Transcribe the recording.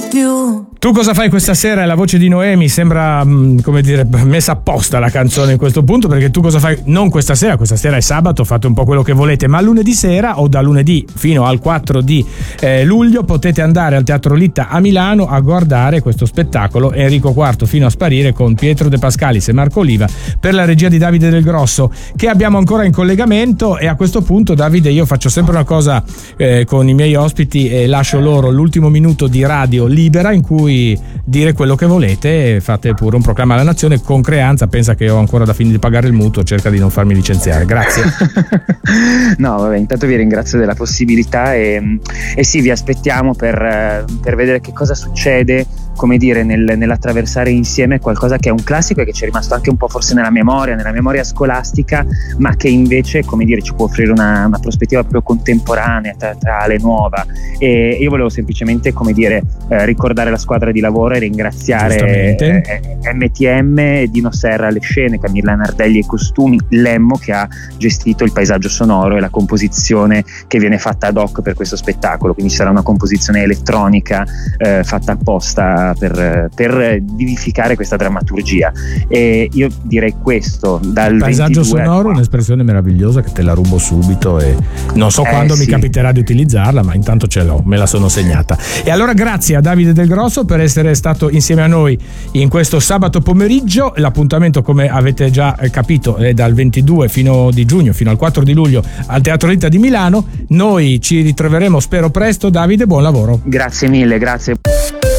più. Tu cosa fai questa sera? È la voce di Noemi, sembra come dire messa apposta la canzone in questo punto, perché tu cosa fai? Non questa sera è sabato, fate un po' quello che volete, ma lunedì sera o da lunedì fino al 4 di luglio potete andare al Teatro Litta a Milano a guardare questo spettacolo Enrico IV fino a sparire, con Pietro De Pascalis e Marco Oliva, per la regia di Davide Del Grosso, che abbiamo ancora in collegamento. E a questo punto, Davide, io faccio sempre una cosa con i miei ospiti e lascio loro l'ultimo minuto di radio libera in cui dire quello che volete, fate pure un proclama alla nazione con creanza. Pensa che ho ancora da finire di pagare il mutuo, cerca di non farmi licenziare, grazie. No, vabbè, intanto vi ringrazio della possibilità e sì, vi aspettiamo per vedere che cosa succede, come dire, nell'attraversare insieme qualcosa che è un classico e che ci è rimasto anche un po' forse nella memoria scolastica, ma che invece, come dire, ci può offrire una prospettiva proprio contemporanea, teatrale, nuova. E io volevo semplicemente, come dire, ricordare la squadra di lavoro e ringraziare MTM, Dino Serra alle scene, Camilla Nardelli ai costumi, Lemmo che ha gestito il paesaggio sonoro e la composizione che viene fatta ad hoc per questo spettacolo. Quindi sarà una composizione elettronica fatta apposta per vivificare questa drammaturgia. E io direi questo, dal paesaggio 22 sonoro, un'espressione meravigliosa che te la rubo subito e non so quando mi capiterà di utilizzarla, ma intanto ce l'ho, me la sono segnata. E allora grazie a Davide Del Grosso per essere stato insieme a noi in questo sabato pomeriggio. L'appuntamento, come avete già capito, è dal 22 di giugno fino al 4 di luglio al Teatro Litta di Milano. Noi ci ritroveremo spero presto. Davide, buon lavoro. Grazie mille, grazie.